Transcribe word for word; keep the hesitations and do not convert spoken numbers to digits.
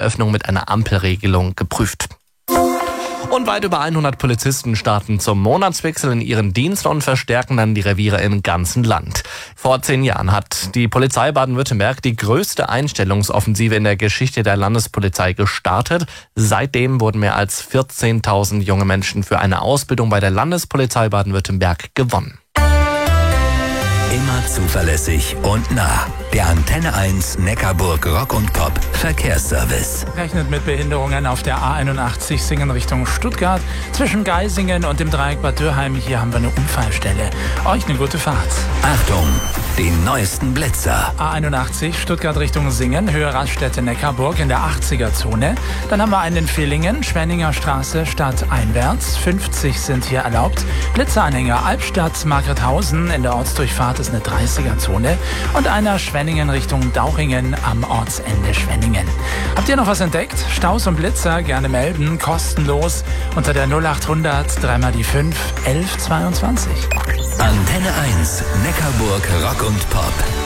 Eröffnung mit einer Ampelregelung geprüft. Und weit über hundert Polizisten starten zum Monatswechsel in ihren Dienst und verstärken dann die Reviere im ganzen Land. Vor zehn Jahren hat die Polizei Baden-Württemberg die größte Einstellungsoffensive in der Geschichte der Landespolizei gestartet. Seitdem wurden mehr als vierzehntausend junge Menschen für eine Ausbildung bei der Landespolizei Baden-Württemberg gewonnen. Immer zuverlässig und nah. Der Antenne eins Neckarburg Rock und Pop Verkehrsservice. Rechnet mit Behinderungen auf der A einundachtzig Singen Richtung Stuttgart. Zwischen Geisingen und dem Dreieck Bad Dürheim, hier haben wir eine Unfallstelle. Euch eine gute Fahrt. Achtung, die neuesten Blitzer. A einundachtzig Stuttgart Richtung Singen, Höhe Raststätte Neckarburg in der achtziger-Zone. Dann haben wir einen in Villingen, Schwenninger Straße stadteinwärts. fünfzig sind hier erlaubt. Blitzeranhänger Albstadt, Margrethausen in der Ortsdurchfahrt ist eine dreißiger-Zone. Und einer Schwenningen Richtung Dauchingen am Ortsende Schwenningen. Habt ihr noch was entdeckt? Staus und Blitzer gerne melden, kostenlos unter der null achthundert drei mal die fünf elf zweiundzwanzig. Antenne eins Neckarburg Rock und Pop.